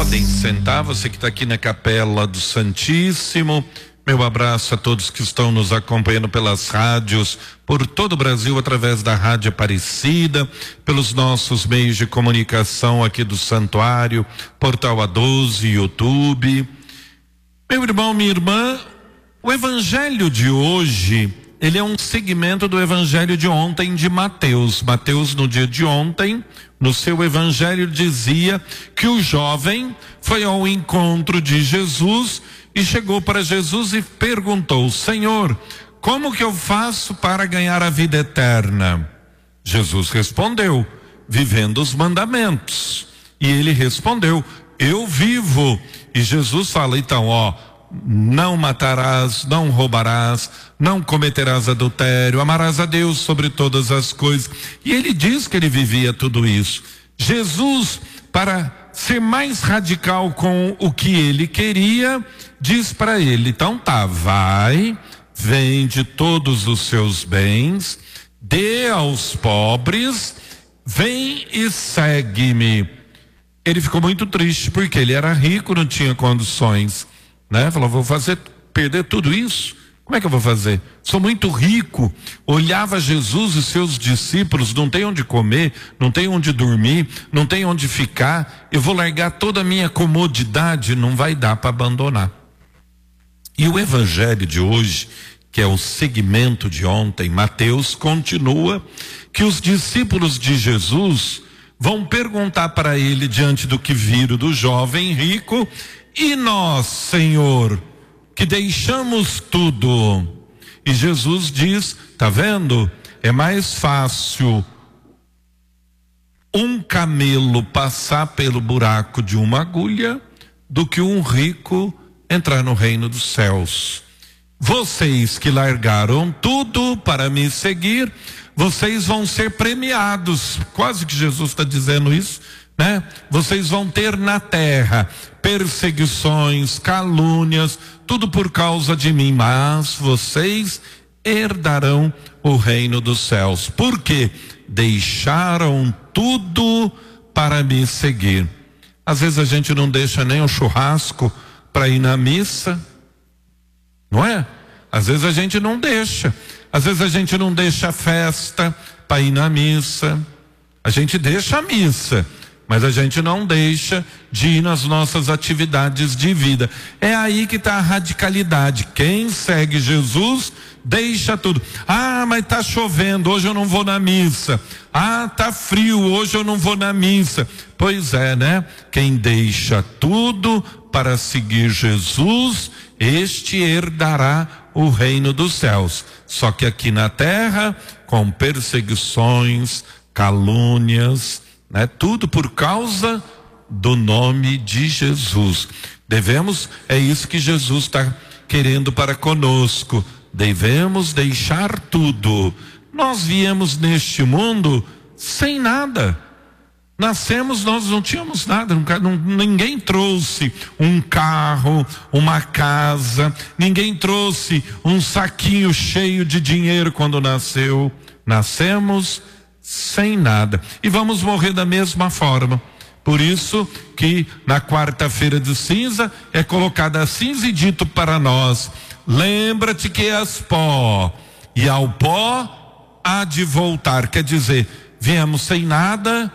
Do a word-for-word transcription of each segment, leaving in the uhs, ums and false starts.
Podem sentar, você que está aqui na Capela do Santíssimo. Meu abraço a todos que estão nos acompanhando pelas rádios, por todo o Brasil, através da Rádio Aparecida, pelos nossos meios de comunicação aqui do Santuário, Portal A doze, YouTube. Meu irmão, minha irmã, o evangelho de hoje, ele é um segmento do evangelho de ontem de Mateus. Mateus, no dia de ontem, no seu evangelho, dizia que o jovem foi ao encontro de Jesus e chegou para Jesus e perguntou: Senhor, como que eu faço para ganhar a vida eterna? Jesus respondeu: vivendo os mandamentos. E ele respondeu: eu vivo. E Jesus fala, então, ó, não matarás, não roubarás, não cometerás adultério, amarás a Deus sobre todas as coisas. E ele diz que ele vivia tudo isso. Jesus, para ser mais radical com o que ele queria, diz para ele: então tá, vai, vende todos os seus bens, dê aos pobres, vem e segue-me. Ele ficou muito triste porque ele era rico, não tinha condições, né? Falou: vou fazer, perder tudo isso? Como é que eu vou fazer? Sou muito rico. Olhava Jesus e seus discípulos, não tem onde comer, não tem onde dormir, não tem onde ficar. Eu vou largar toda a minha comodidade, não vai dar para abandonar. E o evangelho de hoje, que é o segmento de ontem, Mateus, continua que os discípulos de Jesus vão perguntar para ele, diante do que viram do jovem rico: e nós, Senhor, que deixamos tudo? E Jesus diz: tá vendo? É mais fácil um camelo passar pelo buraco de uma agulha do que um rico entrar no reino dos céus. Vocês que largaram tudo para me seguir, vocês vão ser premiados. Quase que Jesus está dizendo isso, né? Vocês vão ter na terra perseguições, calúnias, tudo por causa de mim, mas vocês herdarão o reino dos céus, porque deixaram tudo para me seguir. Às vezes a gente não deixa nem o churrasco para ir na missa, não é? Às vezes a gente não deixa, às vezes a gente não deixa a festa para ir na missa. A gente deixa a missa, mas a gente não deixa de ir nas nossas atividades de vida. É aí que está a radicalidade. Quem segue Jesus deixa tudo. Ah, mas tá chovendo, hoje eu não vou na missa. Ah, tá frio, hoje eu não vou na missa. Pois é, né? Quem deixa tudo para seguir Jesus, este herdará o reino dos céus. Só que aqui na terra, com perseguições, calúnias, né? Tudo por causa do nome de Jesus. Devemos, é isso que Jesus está querendo para conosco. Devemos deixar tudo. Nós viemos neste mundo sem nada. Nascemos, nós não tínhamos nada, não, ninguém trouxe um carro, uma casa, ninguém trouxe um saquinho cheio de dinheiro quando nasceu. Nascemos sem nada e vamos morrer da mesma forma. Por isso que na quarta-feira de cinza é colocada a cinza e dito para nós: lembra-te que és pó, e ao pó há de voltar. Quer dizer, viemos sem nada,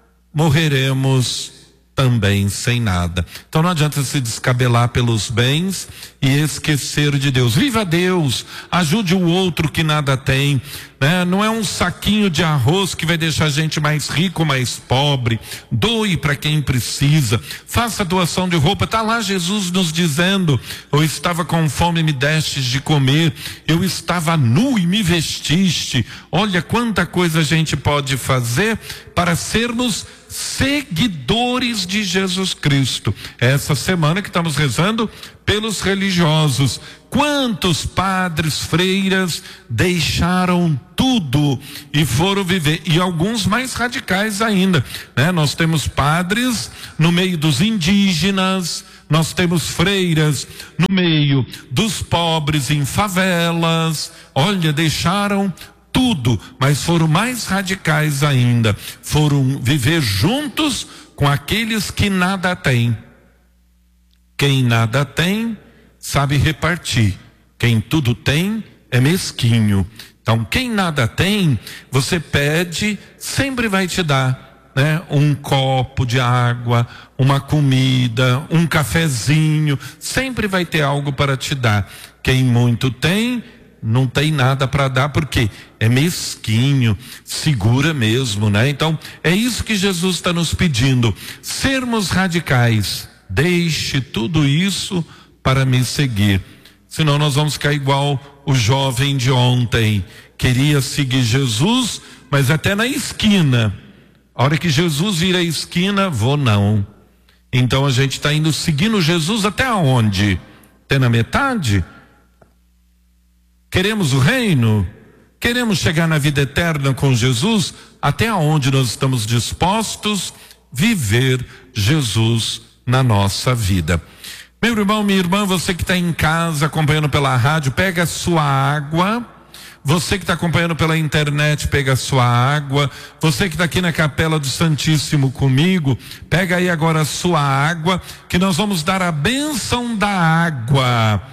morreremos também sem nada. Então não adianta se descabelar pelos bens e esquecer de Deus. Viva Deus, ajude o outro que nada tem, né? Não é um saquinho de arroz que vai deixar a gente mais rico, mais pobre. Doe para quem precisa, faça doação de roupa. Tá lá Jesus nos dizendo: eu estava com fome e me destes de comer, eu estava nu e me vestiste. Olha quanta coisa a gente pode fazer para sermos seguidores de Jesus Cristo. Essa semana que estamos rezando pelos religiosos, quantos padres, freiras deixaram tudo e foram viver, e alguns mais radicais ainda, né? Nós temos padres no meio dos indígenas, nós temos freiras no meio dos pobres em favelas. Olha, deixaram tudo, mas foram mais radicais ainda, foram viver juntos com aqueles que nada têm. Quem nada tem, sabe repartir. Quem tudo tem, é mesquinho. Então, quem nada tem, você pede, sempre vai te dar, né? Um copo de água, uma comida, um cafezinho, sempre vai ter algo para te dar. Quem muito tem, não tem nada para dar, porque é mesquinho, segura mesmo, né? Então, é isso que Jesus está nos pedindo, sermos radicais. Deixe tudo isso para me seguir. Senão nós vamos ficar igual o jovem de ontem. Queria seguir Jesus, mas até na esquina. A hora que Jesus vira a esquina, vou não. Então a gente está indo seguindo Jesus até onde? Até na metade? Queremos o reino? Queremos chegar na vida eterna com Jesus? Até onde nós estamos dispostos a viver Jesus na nossa vida? Meu irmão, minha irmã, você que está em casa acompanhando pela rádio, pega a sua água. Você que está acompanhando pela internet, pega a sua água. Você que está aqui na Capela do Santíssimo comigo, pega aí agora a sua água, que nós vamos dar a bênção da água.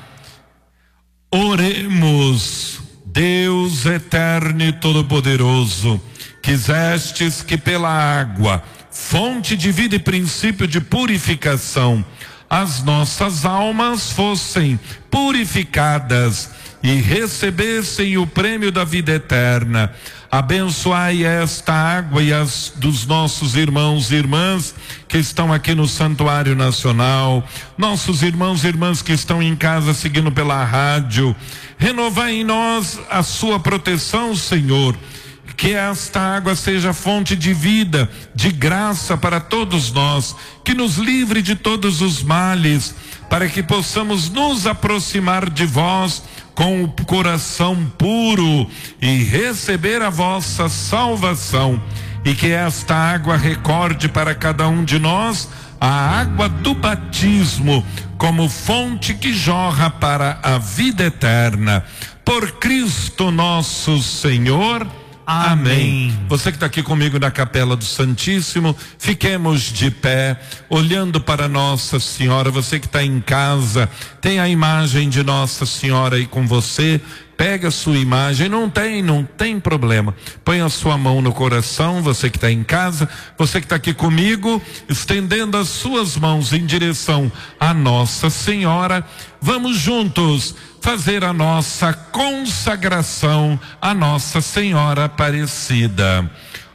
Oremos. Deus eterno e todo-poderoso, quisestes que pela água, fonte de vida e princípio de purificação, as nossas almas fossem purificadas e recebessem o prêmio da vida eterna. Abençoai esta água e as dos nossos irmãos e irmãs que estão aqui no Santuário Nacional, nossos irmãos e irmãs que estão em casa seguindo pela rádio. Renovai em nós a sua proteção, Senhor. Que esta água seja fonte de vida, de graça para todos nós, que nos livre de todos os males, para que possamos nos aproximar de vós com o coração puro e receber a vossa salvação. E que esta água recorde para cada um de nós a água do batismo, como fonte que jorra para a vida eterna. Por Cristo nosso Senhor. Amém. Você que está aqui comigo na Capela do Santíssimo, fiquemos de pé, olhando para Nossa Senhora. Você que está em casa, tem a imagem de Nossa Senhora aí com você. Pega a sua imagem, não tem, não tem problema. Põe a sua mão no coração, você que está em casa, você que está aqui comigo, estendendo as suas mãos em direção a Nossa Senhora. Vamos juntos fazer a nossa consagração a Nossa Senhora Aparecida.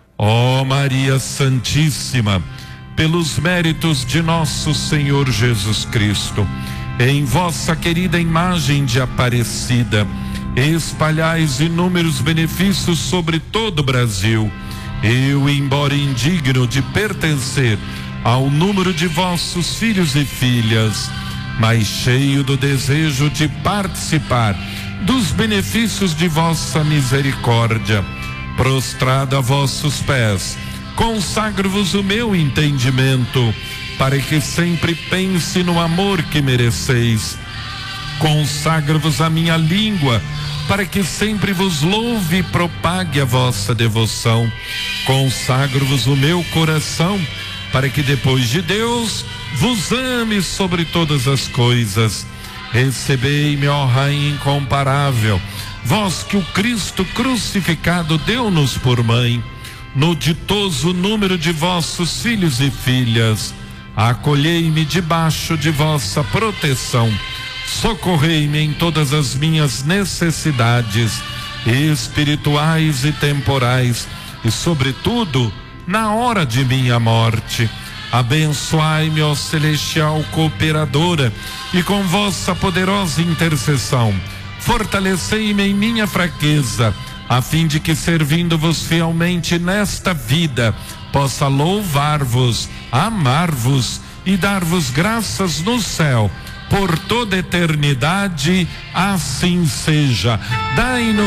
Ó Maria Santíssima, pelos méritos de nosso Senhor Jesus Cristo, em vossa querida imagem de Aparecida, espalhais inúmeros benefícios sobre todo o Brasil. Eu, embora indigno de pertencer ao número de vossos filhos e filhas, mas cheio do desejo de participar dos benefícios de vossa misericórdia, prostrado a vossos pés, consagro-vos o meu entendimento, para que sempre pense no amor que mereceis. Consagro-vos a minha língua, para que sempre vos louve e propague a vossa devoção. Consagro-vos o meu coração, para que depois de Deus vos ame sobre todas as coisas. Recebei-me, ó Rainha incomparável, vós que o Cristo crucificado deu-nos por mãe, no ditoso número de vossos filhos e filhas. Acolhei-me debaixo de vossa proteção, socorrei-me em todas as minhas necessidades espirituais e temporais, e sobretudo na hora de minha morte. Abençoai-me, ó celestial cooperadora, e com vossa poderosa intercessão fortalecei-me em minha fraqueza, a fim de que, servindo-vos fielmente nesta vida, possa louvar-vos, amar-vos e dar-vos graças no céu por toda eternidade. Assim seja. Dai-nos